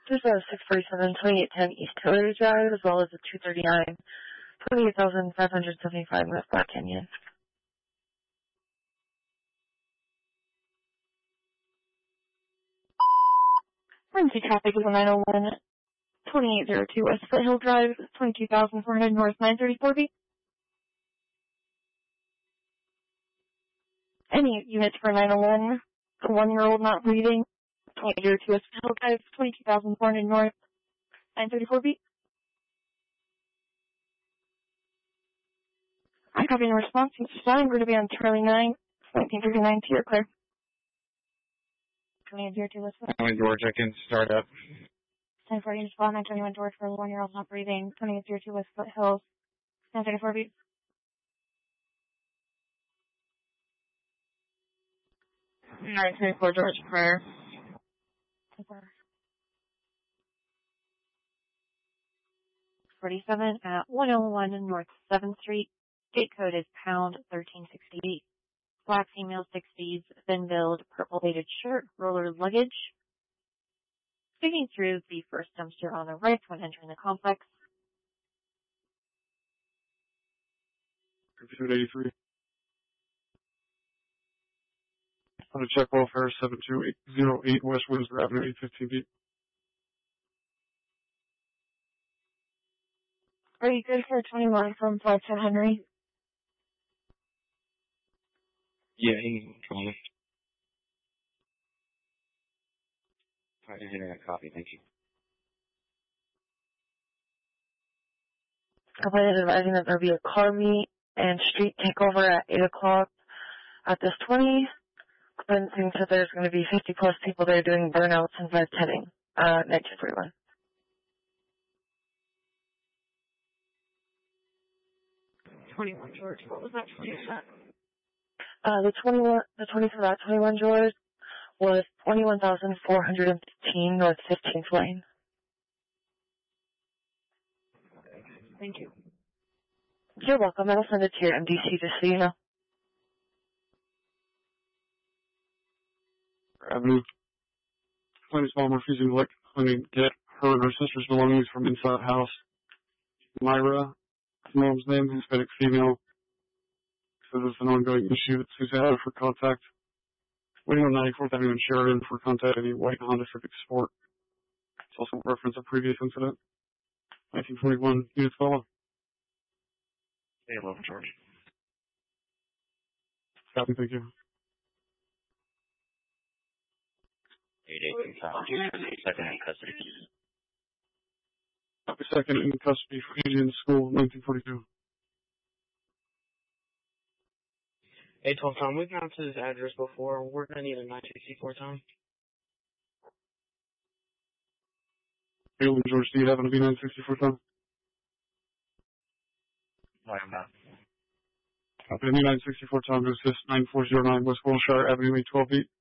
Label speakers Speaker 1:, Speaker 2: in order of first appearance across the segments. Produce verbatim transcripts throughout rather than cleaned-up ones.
Speaker 1: There's a six forty-seven, twenty-eight ten East Hillary Drive, as well as a two thirty-nine, twenty-eight thousand five hundred seventy-five North Black Canyon. Emergency traffic is a nine oh one, twenty-eight oh two West Foothill Drive, twenty-two thousand four hundred North nine thirty-four B. Any units for nine oh one, for one-year-old not breathing, twenty-eight oh two West Foothill Drive, twenty-two thousand four hundred North nine thirty-four B. I copy the response. Mister Stein, we're going to be on Charlie nine, nineteen thirty-nine to your clear. twenty-eight oh two West Foothill.
Speaker 2: Hi, George, I can start up.
Speaker 1: ten forty Inch nine twenty-one George for the one-year-old not breathing, twenty-eight oh two West Foothills, nine thirty-four B. nine twenty-four George Prayer. forty-seven at one oh one North seventh Street. Gate code is pound thirteen sixty-eight. Black female sixties, thin build, purple weighted shirt, roller luggage. Speaking through the first dumpster on the right when entering the complex.
Speaker 3: Pursuit eighty-three. On a check welfare seven two eight oh eight West Windsor Avenue, eight fifteen B.
Speaker 1: Are you good for twenty-one from five ten Henry?
Speaker 2: Yeah, he can call me. All right, Henry, I copy. Thank you.
Speaker 1: Complainant advising that there will be a car meet and street takeover at eight o'clock at this twenty. Complainant thinks that there's going to be fifty plus people there doing burnouts and five tenning, uh, nineteen forty-one. twenty-one George, what was that twenty percent? Uh, the twenty-one, the twenty for that twenty-one George was twenty-one thousand four hundred fifteen North fifteenth Lane. Thank you. You're welcome. I'll send it to your M D C just so you know.
Speaker 3: Avenue. Claims mom refusing to let claiming get her and her sister's belongings from inside the house. Myra, mom's name, Hispanic female. Says it's an ongoing issue that Susan had for contact. Waiting on ninety-fourth Avenue in Sheridan for contact any white Honda Civic Sport. It's also a reference a previous incident. nineteen forty-one, units follow.
Speaker 2: Hey, hello, George.
Speaker 3: Copy, thank you.
Speaker 2: eight eight two five, second in custody.
Speaker 3: Copy, second in custody for Indian School, nineteen forty-two.
Speaker 4: Hey, twelve Tom, we've gone to this address before. We're going to need a nine sixty-four Tom.
Speaker 3: Hey, George, do you happen to be nine sixty-four Tom?
Speaker 2: No, I'm not.
Speaker 3: Copy, nine sixty-four Tom to assist nine four oh nine West Wilshire Avenue, eight twelve B.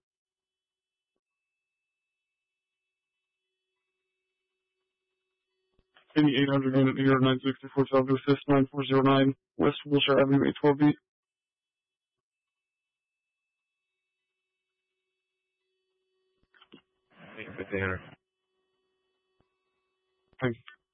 Speaker 3: Any eight hundred unit here, nine sixty-four Tom to assist nine four oh nine West Wilshire Avenue, eight twelve B.
Speaker 2: Thank you for dinner.
Speaker 3: Thank you.